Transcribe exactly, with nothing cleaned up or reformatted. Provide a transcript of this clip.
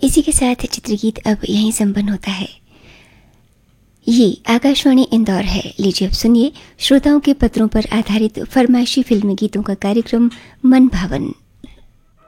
इसी के साथ चित्रगीत अब यहीं संपन्न होता है। ये आकाशवाणी इंदौर है। लीजिए अब सुनिए श्रोताओं के पत्रों पर आधारित फरमाइशी फिल्मी गीतों का कार्यक्रम मन भावन।